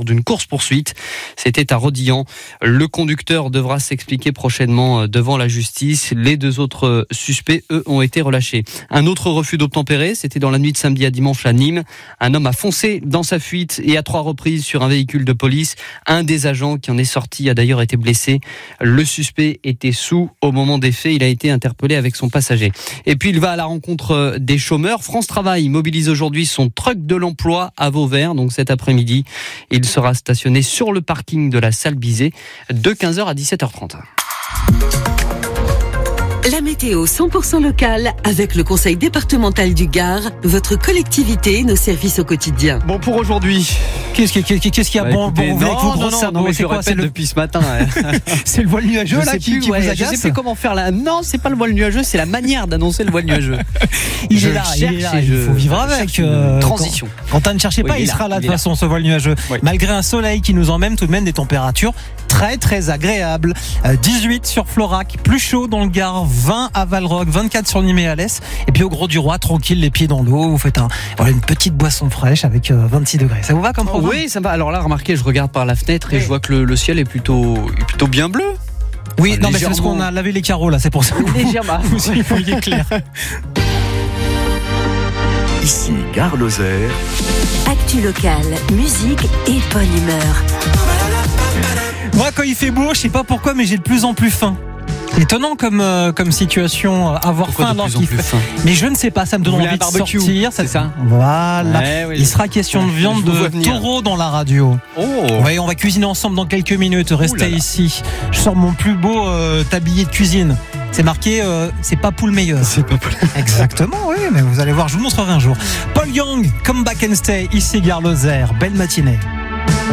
lors d'une course-poursuite. C'était à Rodilhan. Le conducteur devra s'expliquer prochainement devant la justice. Les 2 autres suspects, eux, ont été relâchés. Un autre refus d'obtempérer, c'était dans la nuit de samedi à dimanche à Nîmes. Un homme a foncé dans sa fuite et à 3 reprises sur un véhicule de police. Un des agents qui en est sorti a d'ailleurs été blessé. Le suspect était sous au moment des faits. Il a été interpellé avec son passager. Et puis il va à la rencontre des chômeurs. France Travail mobilise aujourd'hui son truck de l'emploi à Vauvert. Donc cet après-midi, il sera stationné sur le parking de la salle Bizet de 15h à 17h30. La météo 100% locale avec le Conseil départemental du Gard, votre collectivité, nos services au quotidien. Bon, pour aujourd'hui. Qu'est-ce qu'il y a bon avec vos gros sabots? C'est quoi, c'est depuis ce matin. C'est le voile nuageux là qui vous agace. Je sais plus comment faire là. Non, c'est pas le voile nuageux, c'est la manière d'annoncer le voile nuageux. Il est là, il faut vivre avec. Transition. Quand ne cherchez pas, il sera là de toute façon, ce voile nuageux. Oui. Malgré un soleil qui nous emmène tout de même des températures très très agréables. 18 sur Florac, plus chaud dans le Gard, 20 à Valrock, 24 sur Nîmes et Alès. Et puis au Gros du Roi, tranquille, les pieds dans l'eau. Vous faites une petite boisson fraîche avec 26 degrés. Ça vous va comme programme? Oui, ça va. Alors là, remarquez, je regarde par la fenêtre et je vois que le ciel est plutôt bien bleu. Oui, non, mais c'est parce qu'on a lavé les carreaux là, c'est pour ça. Légèrement. Vous y voyez clair. Ici, Gare Lozère. Actu locale, musique et bonne humeur. Moi, quand il fait beau, je sais pas pourquoi, mais j'ai de plus en plus faim. Étonnant comme situation, avoir Pourquoi faim lorsqu'il fait. Mais je ne sais pas, ça me donne envie de sortir. C'est ça. Voilà. Oui, il sera question de viande de taureau dans la radio. Oh. Oui, on va cuisiner ensemble dans quelques minutes. Restez ici. Je sors mon plus beau tablier de cuisine. C'est marqué, c'est pas poule meilleure. C'est pas poule. Exactement, oui, mais vous allez voir, je vous montrerai un jour. Paul Young, Come Back and Stay, ici Gare Lozère. Belle matinée.